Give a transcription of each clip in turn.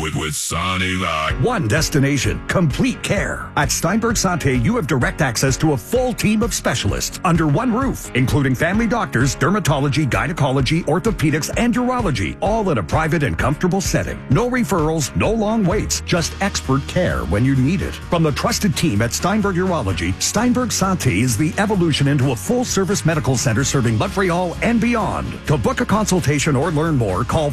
it with Sonny Rock. One destination, complete care. At Steinberg Santé, you have direct access to a full team of specialists under one roof, including family doctors, dermatology, gynecology, orthopedics, and urology, all in a private and comfortable setting. No referrals, no long waits, just expert care when you need it. From the trusted team at Steinberg Urology, Steinberg Santé is the evolution into a full-service medical center serving Montreal and beyond. To book a consultation or learn more, call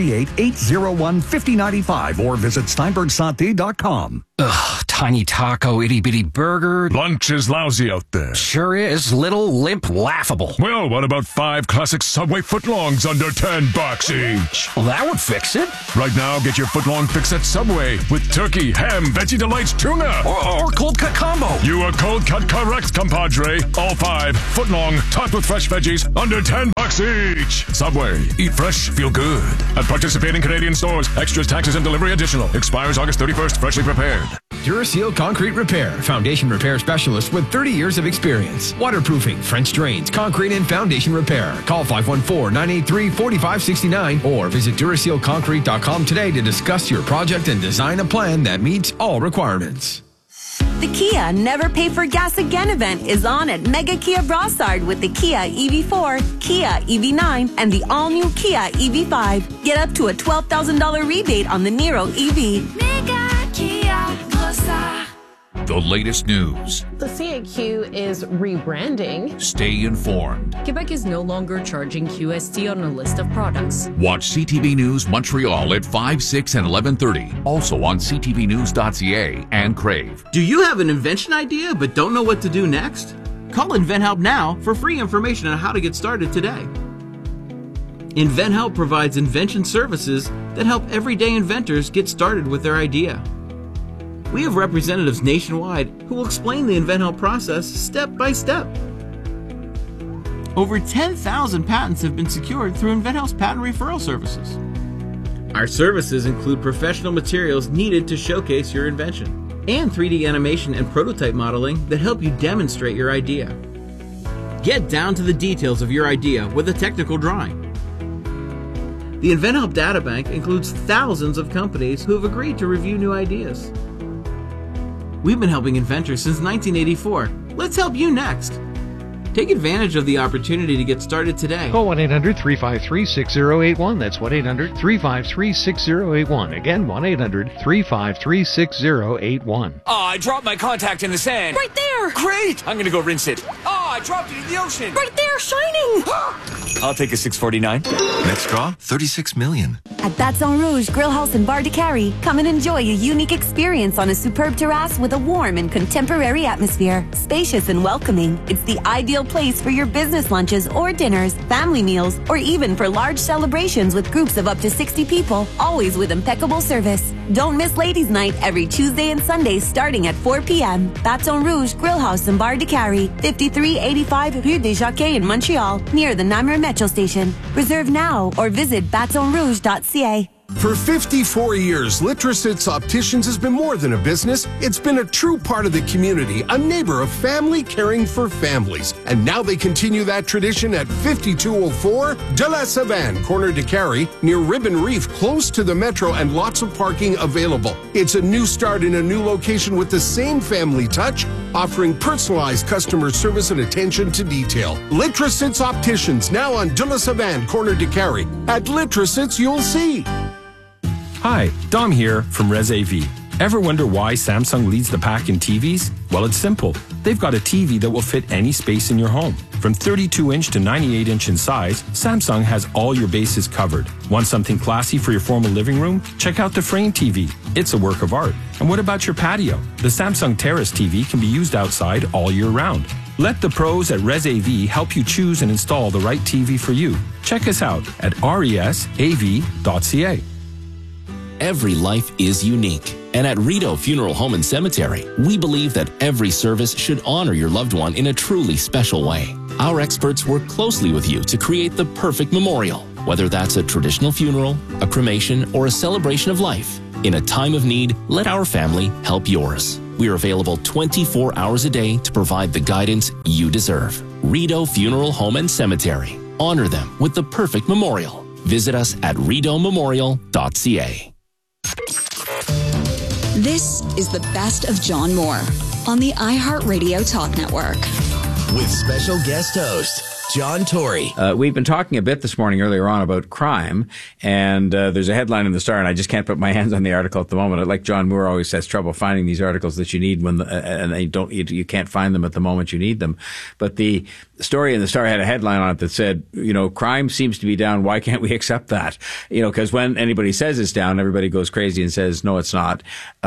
438-801-5095 or visit steinbergsanté.com. Ugh, tiny taco, itty-bitty burger. Lunch is lousy out there. Sure is. Little, limp, laughable. Well, what about 5 classic Subway footlongs under $10 each? Well, that would fix it. Right now, get your footlong fix at Subway with turkey, ham, Veggie Delights, tuna. Or cold cut combo. You are cold cut correct, compadre. All 5 footlong, topped with fresh veggies, under $10 each. Subway. Eat fresh, feel good. At participating Canadian stores. Extras, taxes, and delivery additional. Expires August 31st. Freshly prepared. Duraseal Concrete Repair, foundation repair specialist with 30 years of experience. Waterproofing, French drains, concrete and foundation repair. Call 514-983-4569 or visit DurasealConcrete.com today to discuss your project and design a plan that meets all requirements. The Kia Never Pay for Gas Again event is on at Mega Kia Brossard with the Kia EV4, Kia EV9, and the all-new Kia EV5. Get up to a $12,000 rebate on the Niro EV. Mega Kia Brossard. The latest news. The CAQ is rebranding. Stay informed. Quebec is no longer charging QST on a list of products. Watch CTV News Montreal at 5, 6, and 11:30. Also on ctvnews.ca and Crave. Do you have an invention idea but don't know what to do next? Call InventHelp now for free information on how to get started today. InventHelp provides invention services that help everyday inventors get started with their idea. We have representatives nationwide who will explain the InventHelp process step by step. Over 10,000 patents have been secured through InventHelp's patent referral services. Our services include professional materials needed to showcase your invention and 3D animation and prototype modeling that help you demonstrate your idea. Get down to the details of your idea with a technical drawing. The InventHelp Databank includes thousands of companies who have agreed to review new ideas. We've been helping inventors since 1984. Let's help you next. Take advantage of the opportunity to get started today. Call 1-800-353-6081. That's 1-800-353-6081. Again, 1-800-353-6081. Oh, I dropped my contact in the sand. Right there! Great! I'm gonna go rinse it. Oh, I dropped it in the ocean. Right there, shining! I'll take a 649. Next draw, $36 million. At Baton Rouge Grill House in Bar de Carrie, come and enjoy a unique experience on a superb terrace with a warm and contemporary atmosphere. Spacious and welcoming, it's the ideal place for your business lunches or dinners, family meals, or even for large celebrations with groups of up to 60 people, always with impeccable service. Don't miss Ladies' Night every Tuesday and Sunday starting at 4 p.m. Baton Rouge Grill House in Bar de Carrie, 5385 Rue des Jockeys in Montreal, near the Namur Metro Station. Reserve now or visit batonrouge.ca. For 54 years, Litrosits Opticians has been more than a business. It's been a true part of the community, a neighbor of family caring for families. And now they continue that tradition at 5204 de la Savane, corner de Carrie, near Ribbon Reef, close to the metro and lots of parking available. It's a new start in a new location with the same family touch, offering personalized customer service and attention to detail. Litrosits Opticians, now on de la Savane, corner de Carrie. At Litrosits, you'll see. Hi, Dom here from Res AV. Ever wonder why Samsung leads the pack in TVs? Well, it's simple. They've got a TV that will fit any space in your home. From 32-inch to 98-inch in size, Samsung has all your bases covered. Want something classy for your formal living room? Check out the Frame TV. It's a work of art. And what about your patio? The Samsung Terrace TV can be used outside all year round. Let the pros at Res AV help you choose and install the right TV for you. Check us out at resav.ca. Every life is unique. And at Rideau Funeral Home and Cemetery, we believe that every service should honor your loved one in a truly special way. Our experts work closely with you to create the perfect memorial, whether that's a traditional funeral, a cremation, or a celebration of life. In a time of need, let our family help yours. We are available 24 hours a day to provide the guidance you deserve. Rideau Funeral Home and Cemetery. Honor them with the perfect memorial. Visit us at rideaumemorial.ca. This is the best of John Moore on the iHeartRadio Talk Network. With special guest host, John Tory. We've been talking a bit this morning earlier on about crime, and there's a headline in the Star, and I just can't put my hands on the article at the moment. Like John Moore always has trouble finding these articles that you need and you can't find them at the moment you need them. But the story in the Star had a headline on it that said, crime seems to be down. Why can't we accept that? Because when anybody says it's down, everybody goes crazy and says, no, it's not.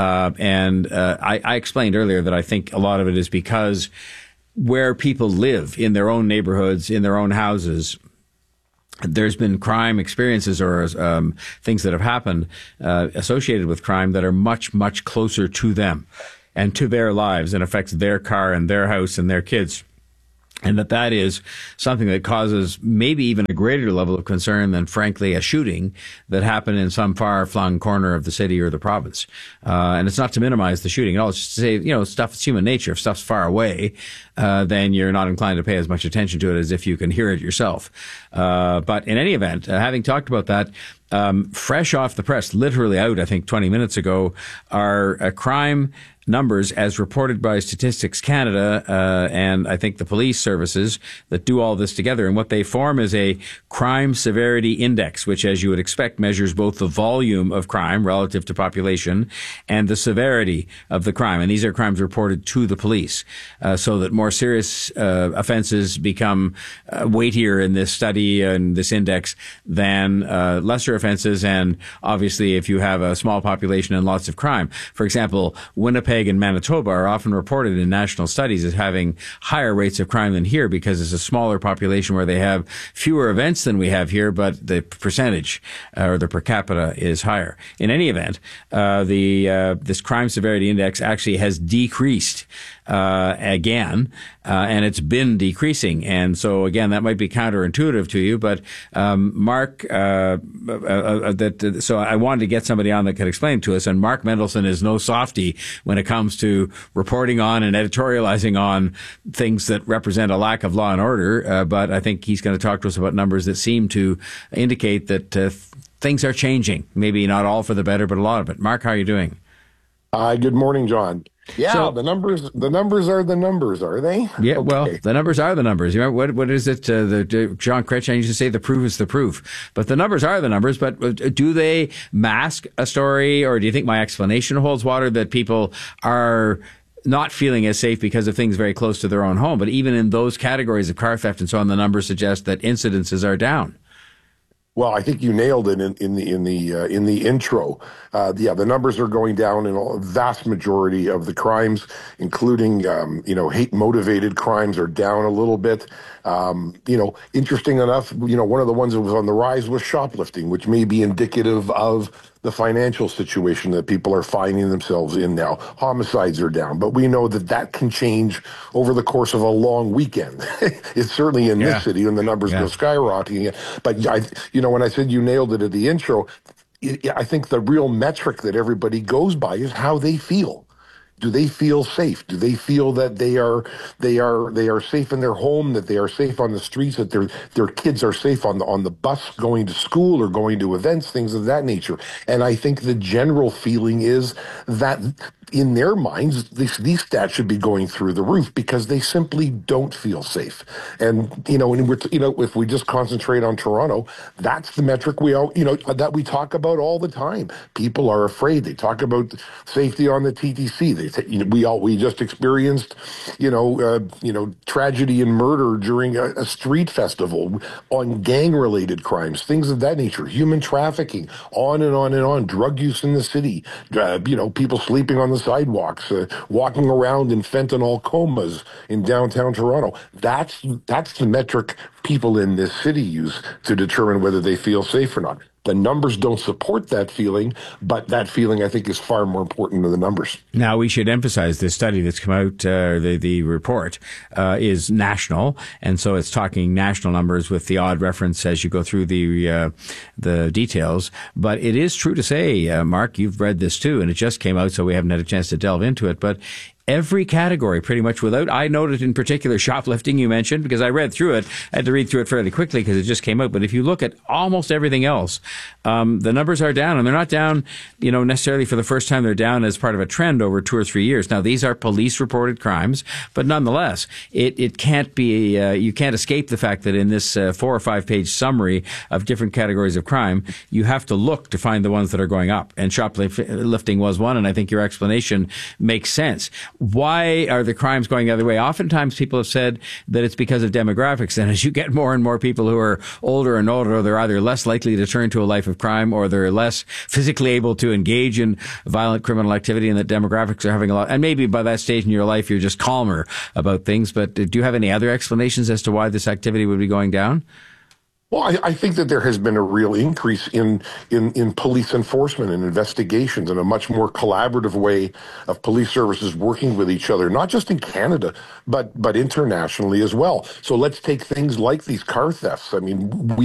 I explained earlier that I think a lot of it is because where people live in their own neighborhoods, in their own houses, there's been crime experiences or things that have happened associated with crime that are much, much closer to them and to their lives and affects their car and their house and their kids. And that is something that causes maybe even a greater level of concern than, frankly, a shooting that happened in some far-flung corner of the city or the province. And it's not to minimize the shooting at all. It's just to say, it's human nature. If stuff's far away, then you're not inclined to pay as much attention to it as if you can hear it yourself. But in any event, having talked about that, fresh off the press, literally out, I think, 20 minutes ago, are crime numbers as reported by Statistics Canada and I think the police services that do all this together. And what they form is a crime severity index, which, as you would expect, measures both the volume of crime relative to population and the severity of the crime. And these are crimes reported to the police, so that more serious offenses become weightier in this study and this index than lesser offenses. And obviously, if you have a small population and lots of crime, for example, Winnipeg and Manitoba are often reported in national studies as having higher rates of crime than here because it's a smaller population where they have fewer events than we have here, but the percentage or the per capita is higher. In any event, this crime severity index actually has decreased again, and it's been decreasing. And so again, that might be counterintuitive to you, but Mark, so I wanted to get somebody on that could explain to us. And Mark Mendelson is no softy when it comes to reporting on and editorializing on things that represent a lack of law and order. But I think he's going to talk to us about numbers that seem to indicate that things are changing. Maybe not all for the better, but a lot of it. Mark, how are you doing? Good morning, John. Yeah, so, the numbers are the numbers, are they? Yeah, okay. Well, the numbers are the numbers. You remember what is it? John Chrétien used to say, the proof is the proof. But the numbers are the numbers. But do they mask a story, or do you think my explanation holds water that people are not feeling as safe because of things very close to their own home? But even in those categories of car theft and so on, the numbers suggest that incidences are down. Well, I think you nailed it in the intro. The numbers are going down in a vast majority of the crimes, including hate motivated crimes are down a little bit. Interesting enough, one of the ones that was on the rise was shoplifting, which may be indicative of the financial situation that people are finding themselves in now. Homicides are down, but we know that can change over the course of a long weekend. It's certainly in this city, and the numbers go skyrocketing. But when I said you nailed it at the intro, I think the real metric that everybody goes by is how they feel. Do they feel safe? Do they feel that they are safe in their home, that they are safe on the streets, that their kids are safe on the bus going to school or going to events, things of that nature? And I think the general feeling is that in their minds, these stats should be going through the roof because they simply don't feel safe. And if we just concentrate on Toronto, that's the metric that we talk about all the time. People are afraid. They talk about safety on the TTC. We just experienced, tragedy and murder during a street festival on gang-related crimes, things of that nature, human trafficking, on and on and on, drug use in the city, people sleeping on the sidewalks, walking around in fentanyl comas in downtown Toronto. That's the metric people in this city use to determine whether they feel safe or not. The numbers don't support that feeling, but that feeling, I think, is far more important than the numbers. Now, we should emphasize this study that's come out, the report, is national, and so it's talking national numbers with the odd reference as you go through the details. But it is true to say, Mark, you've read this too, and it just came out, so we haven't had a chance to delve into it, but every category pretty much I noted in particular shoplifting you mentioned, because I read through it. I had to read through it fairly quickly because it just came out. But if you look at almost everything else, the numbers are down, and they're not down, necessarily for the first time. They're down as part of a trend over 2 or 3 years. Now, these are police reported crimes, but nonetheless, it can't be, you can't escape the fact that in this 4 or 5 page summary of different categories of crime, you have to look to find the ones that are going up. And shoplifting was one, and I think your explanation makes sense. Why are the crimes going the other way? Oftentimes people have said that it's because of demographics, and as you get more and more people who are older and older, they're either less likely to turn to a life of crime, or they're less physically able to engage in violent criminal activity, and that demographics are having a lot. And maybe by that stage in your life, you're just calmer about things. But do you have any other explanations as to why this activity would be going down? Well, I think that there has been a real increase in police enforcement and investigations, and a much more collaborative way of police services working with each other, not just in Canada, but internationally as well. So let's take things like these car thefts. I mean, we